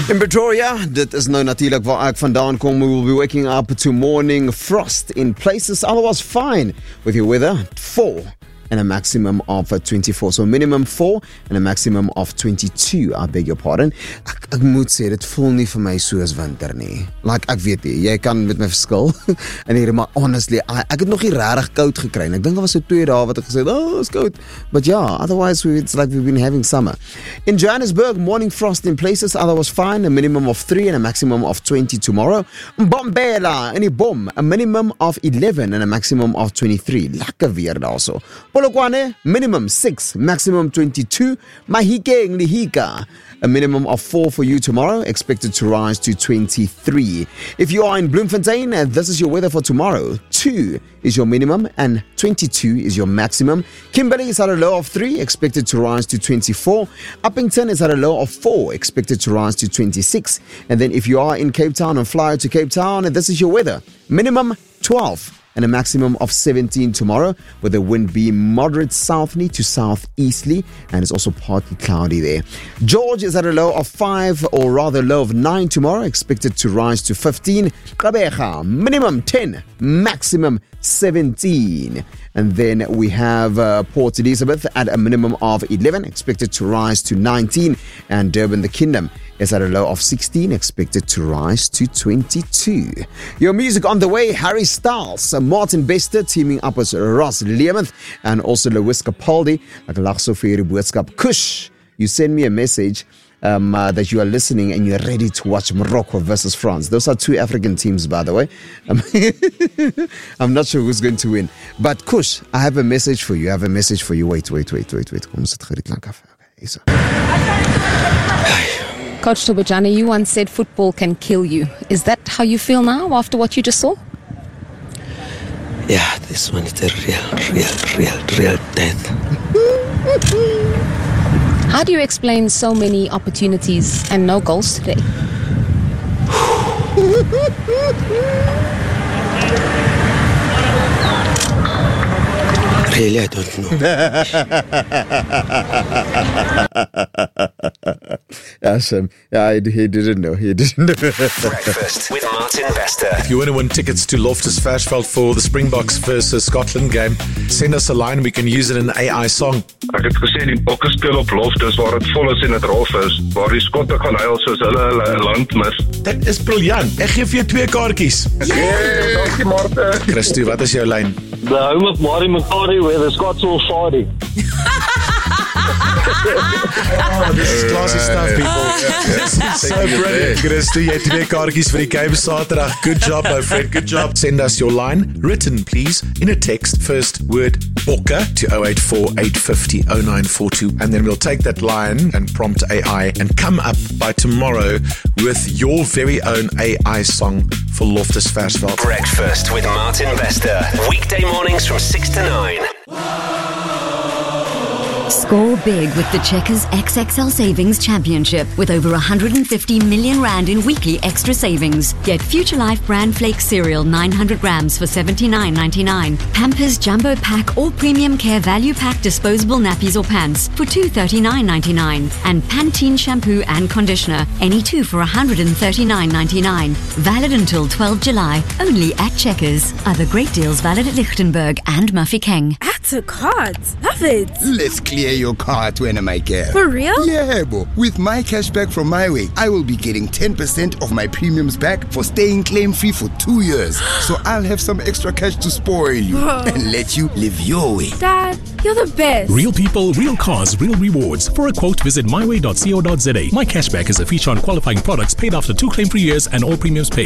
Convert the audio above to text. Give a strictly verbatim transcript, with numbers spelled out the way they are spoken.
In Pretoria, dit is nou natuurlijk waar ek vandaan kom. We will be waking up to morning frost in places otherwise fine with your weather. Four and a maximum of twenty-four. So minimum four and a maximum of twenty-two, I beg your pardon. Ek, ek moet sê, dit voel nie vir my soos winter nie. Like, ek weet nie, jy kan met my verskil. En hier, maar honestly, ek het nog nie rarig koud gekry. Ek dink daar was so twee dae wat ek gesê het, oh, it's koud. But yeah, otherwise, we, it's like we've been having summer. In Johannesburg, morning frost in places, otherwise fine, a minimum of three and a maximum of twenty tomorrow. Mbombela, in die bom, a minimum of eleven and a maximum of twenty-three. Lekker weer daar so. Polokwane, minimum six, maximum twenty-two. Mahikeng, Lihika, a minimum of four for you tomorrow, expected to rise to twenty-three. If you are in Bloemfontein, uh, this is your weather for tomorrow. two is your minimum and twenty-two is your maximum. Kimberley is at a low of three, expected to rise to twenty-four. Uppington is at a low of four, expected to rise to twenty-six. And then if you are in Cape Town and fly to Cape Town, this is your weather. Minimum twelve. And a maximum of seventeen tomorrow, with the wind being moderate southerly to southeasterly, and it's also partly cloudy there. George is at a low of five, or rather low of nine tomorrow, expected to rise to fifteen. Gqeberha, minimum ten, maximum seventeen. And then we have uh, Port Elizabeth at a minimum of eleven, expected to rise to nineteen. And Durban, the Kingdom, is at a low of sixteen, expected to rise to twenty-two. Your music on the way, Harry Styles, Martin Bester teaming up with Ross Leamouth, and also Lewis Capaldi. Ek lag so vir hierdie boodskap. Kush, you send me a message um, uh, that you are listening and you're ready to watch Morocco versus France. Those are two African teams, by the way. Um, I'm not sure who's going to win. But Kush, I have a message for you. I have a message for you. Wait, wait, wait, wait, wait. Kom sit gou die klank af. Okay, so. Coach Tobojane, you once said football can kill you. Is that how you feel now after what you just saw? Yeah, this one is a real, real, real, real death. How do you explain so many opportunities and no goals today? Really, I don't know. Yes, um, yeah, he, he didn't know. He didn't know. Breakfast with Martin Bester. If you want to win tickets to Loftus Versfeld for the Springboks versus Scotland game, send us a line and we can use it in an A I song. Ek het gesê die bokke speel op Loftus waar dit vol is en dit rof is, waar die skotte gaan huil soos hulle hulle land mis. Dit is briljant. Ek gee vir jou twee kaartjies. Yeah, dankie Martin. Christo, wat is jou lyn? The home of Mari Makari where the Scots all shoddy. Oh, this is classy stuff, people. This is so brilliant. Christo, jy het twee kaartjies vir die game Saterdag. Good job, my friend. Good job. Send us your line, written, please, in a text. First word, Bokke, to oh eight four, eight five oh, oh nine four two. And then we'll take that line and prompt A I and come up by tomorrow with your very own A I song for Loftus Versfeld. Breakfast with Martin Bester. Weekday mornings from six to nine. Score big with the Checkers X X L Savings Championship with over one hundred fifty million rand in weekly extra savings. Get Future Life Brand Flake cereal nine hundred grams for seventy-nine ninety-nine. Pampers Jumbo Pack or Premium Care Value Pack disposable nappies or pants for two thirty-nine ninety-nine. And Pantene shampoo and conditioner, any two for one hundred thirty-nine ninety-nine. Valid until twelfth July, only at Checkers. Other great deals valid at Lichtenberg and Mafeking. Add to cart. Love it. Let's clear your cart when I make it. For real? Yeah, bo. With my cashback from MyWay, I will be getting ten percent of my premiums back for staying claim-free for two years. So I'll have some extra cash to spoil you Whoa. and let you live your way. Dad, you're the best. Real people, real cars, real rewards. For a quote, visit my way dot co dot za. My cashback is a feature on qualifying products paid after two claim-free years and all premiums paid.